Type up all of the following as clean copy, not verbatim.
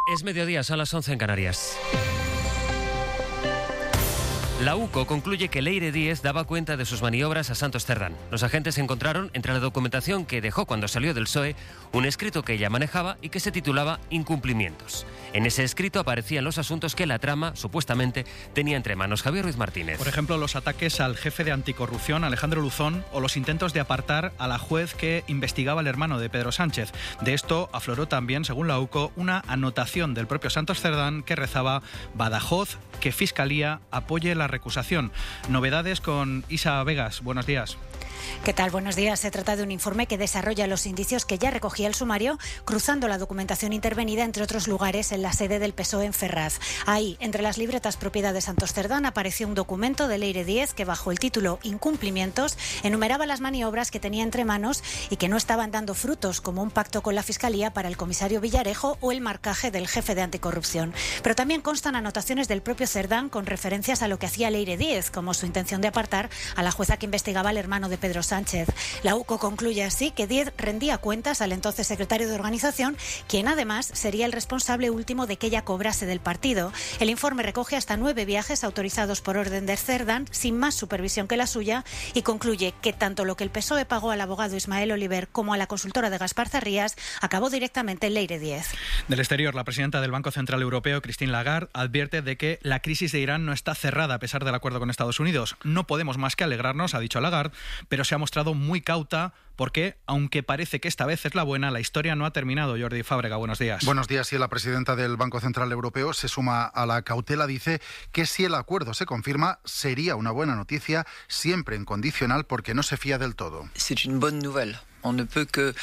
Es mediodía, son las 11 en Canarias. La UCO concluye que Leire Díez daba cuenta de sus maniobras a Santos Cerdán. Los agentes encontraron, entre la documentación que dejó cuando salió del PSOE, un escrito que ella manejaba y que se titulaba Incumplimientos. En ese escrito aparecían los asuntos que la trama, supuestamente, tenía entre manos. Javier Ruiz Martínez. Por ejemplo, los ataques al jefe de anticorrupción, Alejandro Luzón, o los intentos de apartar a la juez que investigaba al hermano de Pedro Sánchez. De esto afloró también, según la UCO, una anotación del propio Santos Cerdán que rezaba: Badajoz, que Fiscalía apoye la recusación. Novedades con Isa Vegas. Buenos días. ¿Qué tal? Buenos días. Se trata de un informe que desarrolla los indicios que ya recogía el sumario, cruzando la documentación intervenida, entre otros lugares, en la sede del PSOE en Ferraz. Ahí, entre las libretas propiedad de Santos Cerdán, apareció un documento de Leire Díez que, bajo el título Incumplimientos, enumeraba las maniobras que tenía entre manos y que no estaban dando frutos, como un pacto con la Fiscalía para el comisario Villarejo o el marcaje del jefe de anticorrupción. Pero también constan anotaciones del propio Cerdán con referencias a lo que hacía Leire Díez, como su intención de apartar a la jueza que investigaba al hermano de Pedro Sánchez. La UCO concluye así que Díez rendía cuentas al entonces secretario de organización, quien además sería el responsable último de que ella cobrase del partido. El informe recoge hasta 9 viajes autorizados por orden de Cerdán, sin más supervisión que la suya, y concluye que tanto lo que el PSOE pagó al abogado Ismael Oliver como a la consultora de Gaspar Zarrías acabó directamente en Leire Díez. Del exterior, la presidenta del Banco Central Europeo, Christine Lagarde, advierte de que la crisis de Irán no está cerrada a pesar del acuerdo con Estados Unidos. No podemos más que alegrarnos, ha dicho Lagarde, pero se ha mostrado muy cauta porque, aunque parece que esta vez es la buena, la historia no ha terminado. Jordi Fábrega, buenos días. Buenos días. Y la presidenta del Banco Central Europeo se suma a la cautela. Dice que si el acuerdo se confirma, sería una buena noticia, siempre en condicional, porque no se fía del todo. C'est une bonne nouvelle. On ne peut que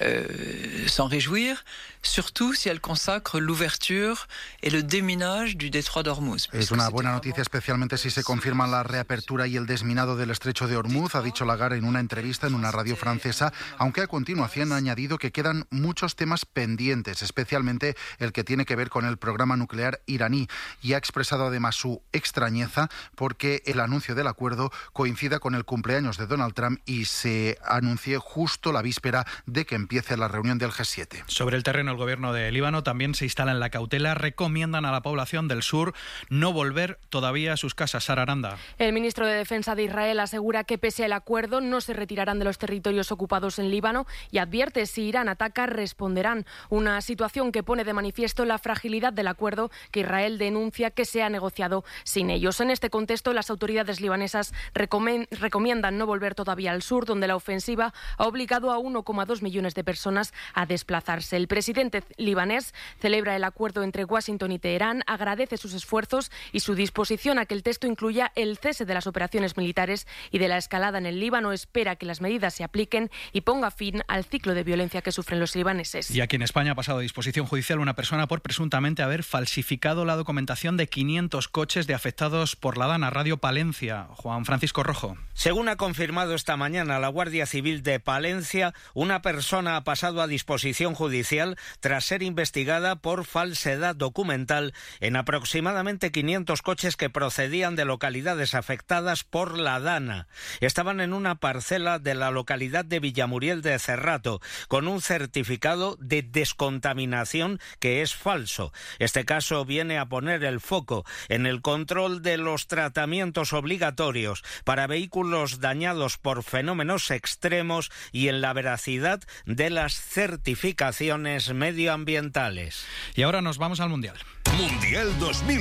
s'en réjouir, surtout si elle consacre l'ouverture et le déminage du détroit d'Ormuz. Es una buena noticia, especialmente si se confirma la reapertura y el desminado del estrecho de Ormuz, ha dicho Lagarde en una entrevista en una radio francesa, aunque a continuación ha añadido que quedan muchos temas pendientes, especialmente el que tiene que ver con el programa nuclear iraní, y ha expresado además su extrañeza porque el anuncio del acuerdo coincida con el cumpleaños de Donald Trump y se anuncie justo la víspera de que empiece la reunión del G7. Sobre el terreno, el gobierno de Líbano también se instala en la cautela. Recomiendan a la población del sur no volver todavía a sus casas. Sara Aranda. El ministro de Defensa de Israel asegura que pese al acuerdo no se retirarán de los territorios ocupados en Líbano y advierte: si Irán ataca, responderán. Una situación que pone de manifiesto la fragilidad del acuerdo que Israel denuncia que se ha negociado sin ellos. En este contexto, las autoridades libanesas recomiendan no volver todavía al sur, donde la ofensiva ha obligado a 1,2 millones de personas a desplazarse. El presidente libanés celebra el acuerdo entre Washington y Teherán, agradece sus esfuerzos y su disposición a que el texto incluya el cese de las operaciones militares y de la escalada en el Líbano. Espera que las medidas se apliquen y ponga fin al ciclo de violencia que sufren los libaneses. Y aquí en España ha pasado a disposición judicial una persona por presuntamente haber falsificado la documentación de 500 coches de afectados por la DANA. Radio Palencia. Juan Francisco Rojo. Según ha confirmado esta mañana la Guardia Civil de Palencia, una persona ha pasado a disposición judicial tras ser investigada por falsedad documental en aproximadamente 500 coches que procedían de localidades afectadas por la DANA. Estaban en una parcela de la localidad de Villamuriel de Cerrato, con un certificado de descontaminación que es falso. Este caso viene a poner el foco en el control de los tratamientos obligatorios para vehículos dañados por fenómenos extremos y en la veracidad de las certificaciones medioambientales. Y ahora nos vamos al Mundial. Mundial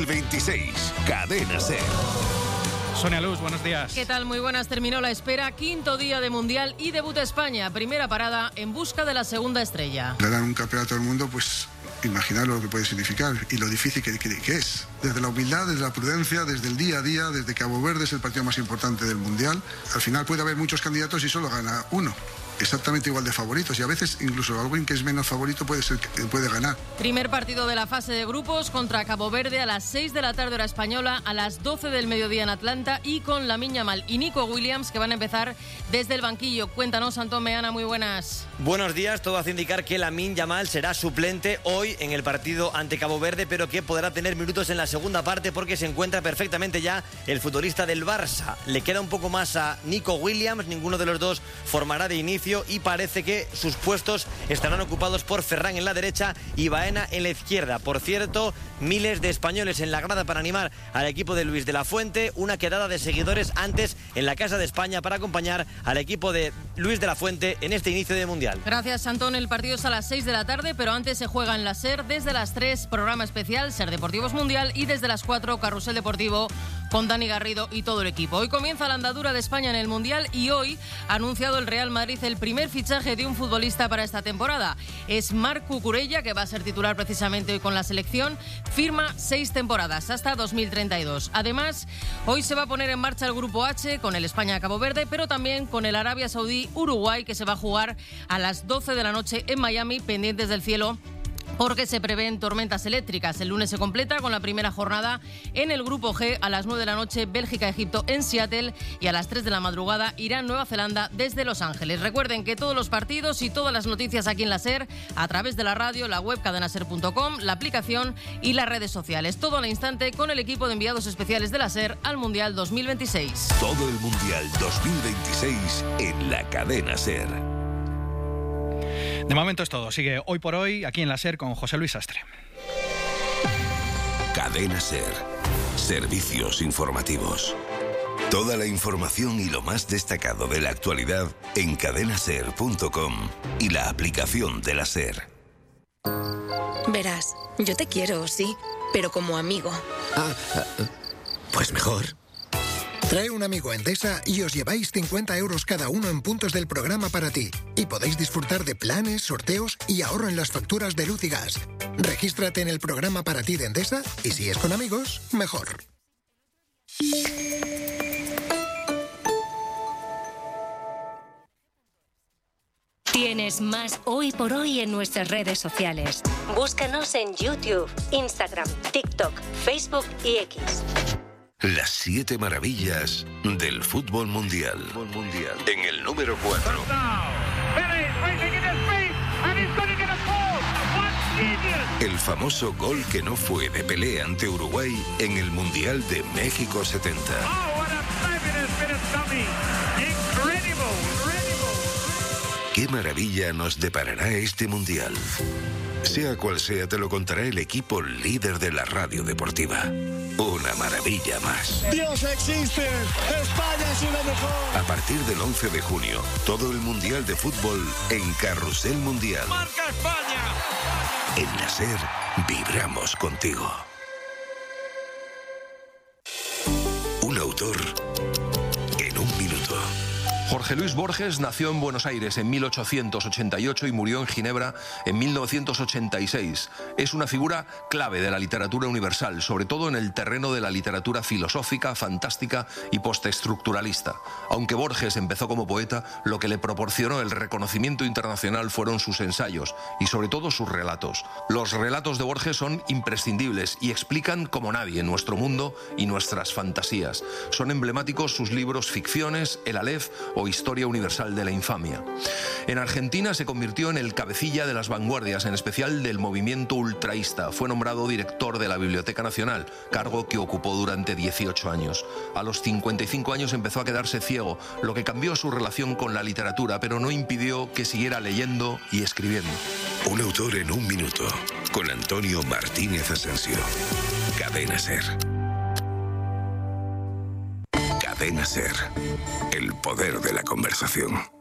2026, Cadena SER. Sonia Luz, buenos días. ¿Qué tal? Muy buenas. Terminó la espera. 5º día de Mundial y debuta España. Primera parada en busca de la segunda estrella. Le dan un campeonato al mundo, pues imaginar lo que puede significar y lo difícil que es. Desde la humildad, desde la prudencia, desde el día a día, desde que Cabo Verde es el partido más importante del Mundial. Al final puede haber muchos candidatos y solo gana uno. Exactamente igual de favoritos, y a veces incluso alguien que es menos favorito puede ganar. Primer partido de la fase de grupos contra Cabo Verde a las 6 de la tarde hora española, a las 12 del mediodía en Atlanta, y con Lamine Yamal y Nico Williams, que van a empezar desde el banquillo. Cuéntanos, Antón Meana, muy buenas. Buenos días. Todo hace indicar que Lamine Yamal será suplente hoy en el partido ante Cabo Verde, pero que podrá tener minutos en la segunda parte porque se encuentra perfectamente ya el futbolista del Barça. Le queda un poco más a Nico Williams, ninguno de los dos formará de inicio Palacio y parece que sus puestos estarán ocupados por Ferran en la derecha y Baena en la izquierda. Por cierto, miles de españoles en la grada para animar al equipo de Luis de la Fuente, una quedada de seguidores antes en la Casa de España para acompañar al equipo de Luis de la Fuente en este inicio de Mundial. Gracias, Antón. El partido es a las 6 de la tarde, pero antes se juega en la SER. Desde las 3, programa especial SER Deportivos Mundial, y desde las 4, Carrusel Deportivo con Dani Garrido y todo el equipo. Hoy comienza la andadura de España en el Mundial y hoy ha anunciado el Real Madrid el primer fichaje de un futbolista para esta temporada. Es Marc Cucurella, que va a ser titular precisamente hoy con la selección. Firma 6 temporadas hasta 2032. Además, hoy se va a poner en marcha el Grupo H con el España-Cabo Verde, pero también con el Arabia Saudí-Uruguay, que se va a jugar a las 12 de la noche en Miami, pendientes del cielo, porque se prevén tormentas eléctricas. El lunes se completa con la primera jornada en el Grupo G. A las 9 de la noche, Bélgica-Egipto en Seattle, y a las 3 de la madrugada, Irán-Nueva Zelanda desde Los Ángeles. Recuerden que todos los partidos y todas las noticias aquí en la SER, a través de la radio, la web cadenaser.com, la aplicación y las redes sociales. Todo al instante con el equipo de enviados especiales de la SER al Mundial 2026. Todo el Mundial 2026 en la cadena SER. De momento es todo. Sigue Hoy por Hoy aquí en la SER con José Luis Sastre. Cadena SER. Servicios informativos. Toda la información y lo más destacado de la actualidad en cadenaser.com y la aplicación de la SER. Verás, yo te quiero, sí, pero como amigo. Pues mejor. Trae un amigo a Endesa y os lleváis 50 euros cada uno en puntos del programa para ti. Y podéis disfrutar de planes, sorteos y ahorro en las facturas de luz y gas. Regístrate en el programa para ti de Endesa y si es con amigos, mejor. Tienes más Hoy por Hoy en nuestras redes sociales. Búscanos en YouTube, Instagram, TikTok, Facebook y X. Las 7 maravillas del fútbol mundial. En el número 4. El famoso gol que no fue de Pelé ante Uruguay en el Mundial de México 70. ¿Qué maravilla nos deparará este Mundial? Sea cual sea, te lo contará el equipo líder de la radio deportiva. Una maravilla más. ¡Dios existe! ¡España es lo mejor! A partir del 11 de junio, todo el Mundial de Fútbol en Carrusel Mundial. ¡Marca España! En la SER, vibramos contigo. Un autor en un minuto. Jorge Luis Borges nació en Buenos Aires en 1888 y murió en Ginebra en 1986. Es una figura clave de la literatura universal, sobre todo en el terreno de la literatura filosófica, fantástica y postestructuralista. Aunque Borges empezó como poeta, lo que le proporcionó el reconocimiento internacional fueron sus ensayos y sobre todo sus relatos. Los relatos de Borges son imprescindibles y explican como nadie nuestro mundo y nuestras fantasías. Son emblemáticos sus libros Ficciones, El Aleph o Historia Universal de la Infamia. En Argentina se convirtió en el cabecilla de las vanguardias, en especial del movimiento ultraísta. Fue nombrado director de la Biblioteca Nacional, cargo que ocupó durante 18 años. A los 55 años empezó a quedarse ciego, lo que cambió su relación con la literatura, pero no impidió que siguiera leyendo y escribiendo. Un autor en un minuto, con Antonio Martínez Asensio. Cadena SER. Cadena SER, el poder de la conversación.